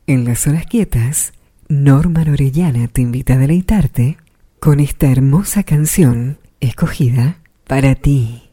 En las horas quietas, Norma Orellana te invita a deleitarte con esta hermosa canción escogida para ti.